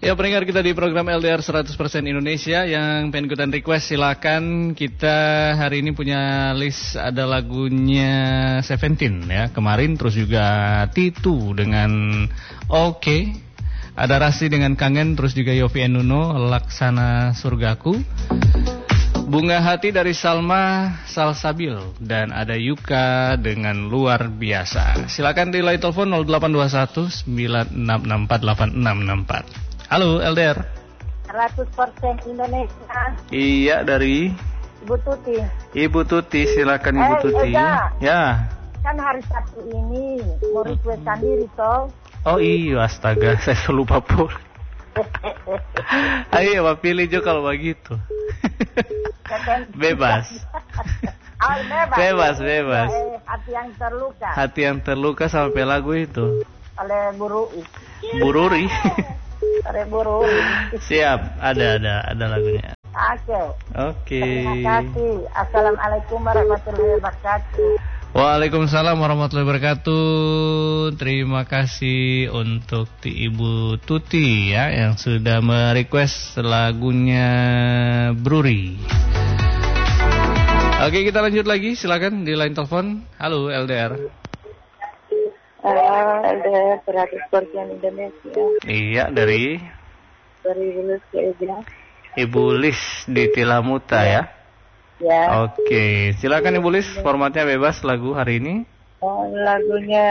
Ya, pendengar kita di program LDR 100% Indonesia yang pengen ikutan request silakan. Kita hari ini punya list ada lagunya Seventeen ya kemarin, terus juga Titu dengan Oke. Ada Rasi dengan Kangen, terus juga Yofi Nuno Laksana Surgaku. Bunga Hati dari Salma Salsabil, dan ada Yuka dengan Luar Biasa. Silakan di line telepon 0821 9664 8664. Halo LDR 100% Indonesia. Iya, dari Ibu Tuti. Ibu Tuti, silakan Ibu Tuti. Ega. Ya. Kan hari Sabtu ini mau requestan diri toh. Oh iya, astaga, saya lupa pun. Ayo Pak, pilih juga kalau begitu. Bebas. Oh, bebas. Bebas. Hati yang terluka. Hati yang terluka sampai lagu itu. Oleh Bururi. Bururi. Oleh Bururi. Siap, ada lagunya. Oke. Terima kasih. Assalamualaikum warahmatullahi wabarakatuh. Waalaikumsalam warahmatullahi wabarakatuh. Terima kasih untuk Ibu Tuti ya yang sudah merequest lagunya Bruri. Oke, kita lanjut lagi. Silakan di line telepon. Halo LDR. LDR 100% Indonesia. Iya, dari Ibu Lis Keja. Ibu Lis di Tilamuta ya. Ya. Oke, silakan Ibu Lis, formatnya bebas lagu hari ini. Lagunya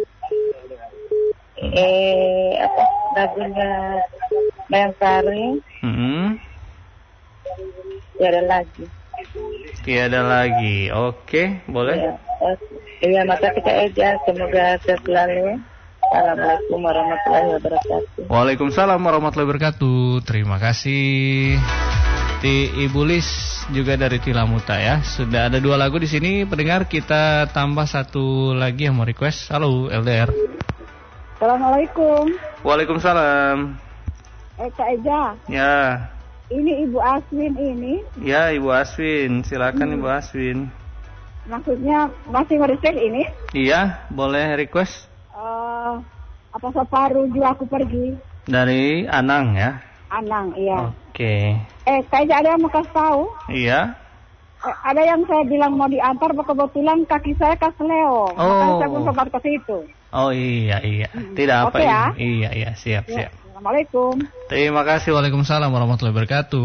lagunya Mayang Sari. Tiada lagi. Oke, boleh. Iya, makasih Kak Eja, semoga sehat selalu. Assalamualaikum warahmatullahi wabarakatuh. Waalaikumsalam warahmatullahi wabarakatuh. Terima kasih. Ibu Lis juga dari Tilamuta ya. Sudah ada 2 lagu di sini. Pendengar, kita tambah 1 lagi yang mau request. Halo LDR. Assalamualaikum. Waalaikumsalam. Kak Eja. Ya. Ini Ibu Aswin ini. Ya, Ibu Aswin. Silakan Ibu Aswin. Maksudnya masih merequest ini? Iya, boleh request. Apa separuh jiwa aku pergi? Dari Anang ya. Anang, iya. Oke. Kayaknya ada yang mau kasih tahu. Iya. Ada yang saya bilang mau diantar, kebetulan kaki saya kesleo. Makanya saya pun sempat ke situ. Oh iya. Tidak apa ya? Iya, siap. Assalamualaikum. Terima kasih. Waalaikumsalam warahmatullahi wabarakatuh.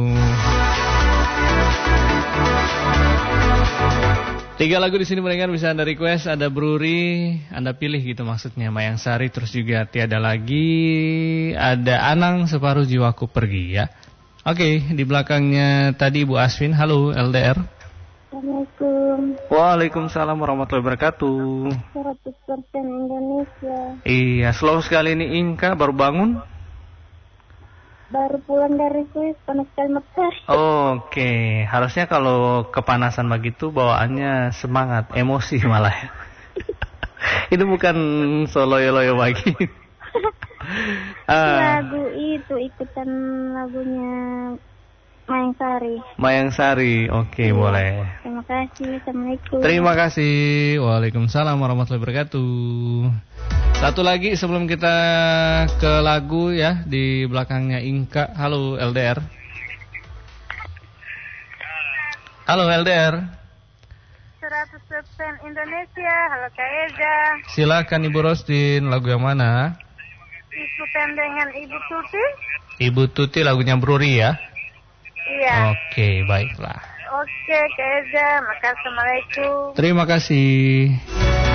3 lagu di sini mendengar bisa Anda request, ada Bruri, Anda pilih gitu maksudnya, Mayang Sari, terus juga Tiada Lagi, ada Anang Separuh Jiwaku Pergi ya. Oke, di belakangnya tadi Ibu Aswin. Halo LDR. Assalamualaikum. Waalaikumsalam warahmatullahi wabarakatuh. 100% Indonesia. Iya, slow sekali ini Inka, baru bangun? Baru pulang dari Swiss, panas sekali Mekah. Oke, harusnya kalau kepanasan begitu bawaannya semangat, emosi malah ya. Itu bukan soloyo-loyo lagi. Lagu itu ikutan lagunya Mayang Sari. Mayang Sari, oke, boleh. Terima kasih, Assalamualaikum. Terima kasih, waalaikumsalam warahmatullahi wabarakatuh. 1 lagi sebelum kita ke lagu ya, di belakangnya Inka. Halo LDR. Halo LDR. 100% Indonesia. Halo Kak Eza. Silakan Ibu Rostin, lagu yang mana? Ikutan dengan Ibu Tuti. Ibu Tuti lagunya Bruri ya? Iya. Oke, baiklah. Oke Kak Eza, makasih. Assalamualaikum. Terima kasih.